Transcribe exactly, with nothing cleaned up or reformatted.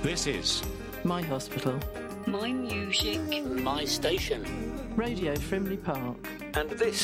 This is My hospital. My music. My station. Radio Frimley Park. And this